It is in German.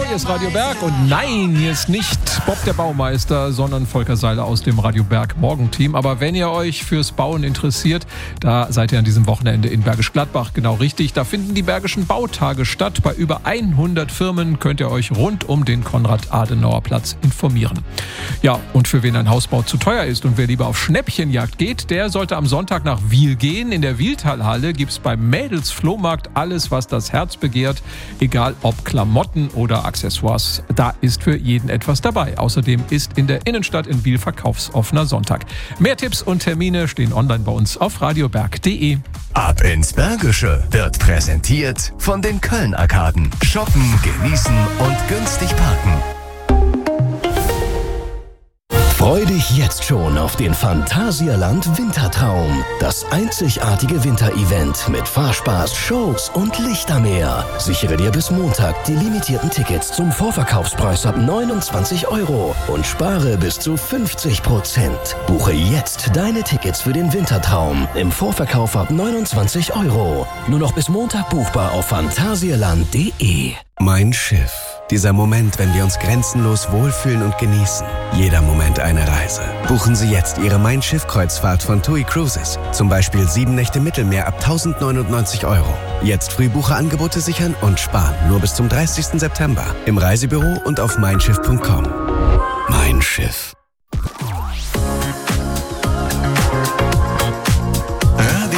hier ist Radio Berg und nein, hier ist nicht Bob der Baumeister, sondern Volker Seiler aus dem Radio Berg Morgenteam. Aber wenn ihr euch fürs Bauen interessiert, da seid ihr an diesem Wochenende in Bergisch Gladbach genau richtig. Da finden die Bergischen Bautage statt. Bei über 100 Firmen könnt ihr euch rund um den Konrad-Adenauer-Platz informieren. Ja, und für wen ein Hausbau zu teuer ist und wer lieber auf Schnäppchenjagd geht, der sollte am Sonntag nach Wiel gehen. In der Wieltalhalle gibt's beim Mädels-Flohmarkt alles, was das Herz begehrt. Egal ob Klamotten oder Accessoires, da ist für jeden etwas dabei. Außerdem ist in der Innenstadt in Wiel verkaufsoffener Sonntag. Mehr Tipps und Termine stehen online bei uns auf radioberg.de. Ab ins Bergische wird präsentiert von den Köln-Arkaden. Shoppen, genießen und günstig parken. Freu dich jetzt schon auf den Phantasialand Wintertraum. Das einzigartige Winterevent mit Fahrspaß, Shows und Lichtermeer. Sichere dir bis Montag die limitierten Tickets zum Vorverkaufspreis ab 29 € und spare bis zu 50%. Buche jetzt deine Tickets für den Wintertraum im Vorverkauf ab 29 €. Nur noch bis Montag buchbar auf phantasialand.de. Mein Schiff. Dieser Moment, wenn wir uns grenzenlos wohlfühlen und genießen. Jeder Moment eine Reise. Buchen Sie jetzt Ihre Mein Schiff-Kreuzfahrt von TUI Cruises. Zum Beispiel 7 Nächte Mittelmeer ab 1.099 €. Jetzt Frühbucherangebote sichern und sparen. Nur bis zum 30. September. Im Reisebüro und auf meinschiff.com. Mein Schiff.